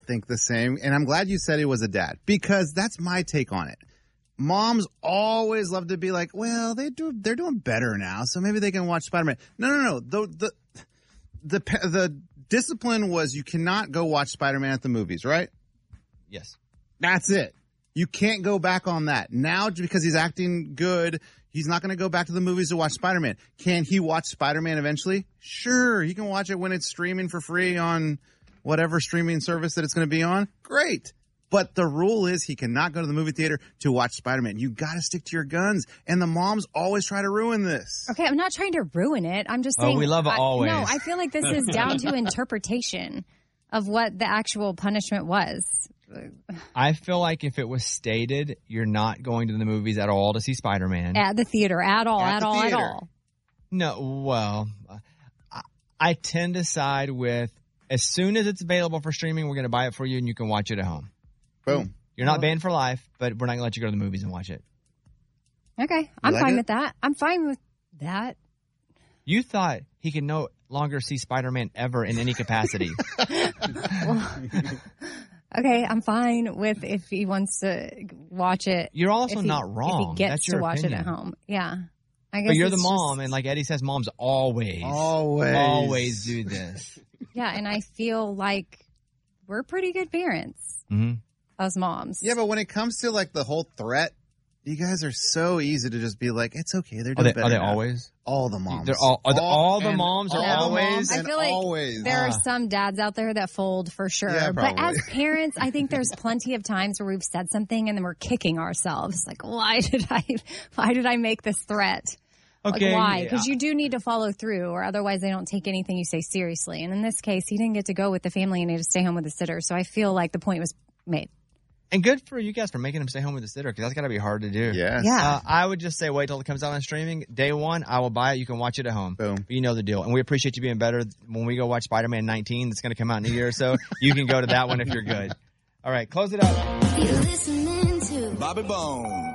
think the same. And I'm glad you said he was a dad, because that's my take on it. Moms always love to be like, well, they're doing better now, so maybe they can watch Spider-Man. No. The discipline was you cannot go watch Spider-Man at the movies, right? Yes. That's it. You can't go back on that. Now, because he's acting good, he's not going to go back to the movies to watch Spider-Man. Can he watch Spider-Man eventually? Sure. He can watch it when it's streaming for free on whatever streaming service that it's going to be on. Great. But the rule is he cannot go to the movie theater to watch Spider-Man. You got to stick to your guns. And the moms always try to ruin this. Okay, I'm not trying to ruin it. I'm just saying. Oh, we love it always. No, I feel like this is down to interpretation of what the actual punishment was. I feel like if it was stated you're not going to the movies at all to see Spider-Man. At the theater, at all. No, well, I tend to side with as soon as it's available for streaming, we're going to buy it for you and you can watch it at home. Boom. You're not banned for life, but we're not going to let you go to the movies and watch it. Okay, I'm fine with that. I'm fine with that. You thought he could no longer see Spider-Man ever in any capacity. Okay, I'm fine with if he wants to watch it. You're also not wrong. If he gets That's your to watch opinion. it at home. Yeah. I guess But you're the mom, and like Eddie says, moms always do this. Yeah, and I feel like we're pretty good parents as moms. Yeah, but when it comes to like the whole threat, you guys are so easy to just be like, it's okay. They're doing better. Are they now. always? All the moms. All the moms are always? I feel like there are some dads out there that fold for sure. Yeah, but as parents, I think there's plenty of times where we've said something and then we're kicking ourselves. Like, why did I make this threat? Okay. Like, why? Because you do need to follow through, or otherwise they don't take anything you say seriously. And in this case, he didn't get to go with the family and he had to stay home with the sitter. So I feel like the point was made. And good for you guys for making him stay home with the sitter, because that's got to be hard to do. Yes. Yeah. I would just say wait till it comes out on streaming. Day one, I will buy it. You can watch it at home. Boom. You know the deal. And we appreciate you being better. When we go watch Spider-Man 19, that's going to come out in a year or so, you can go to that one if you're good. All right, close it up. You're listening to Bobby Bones.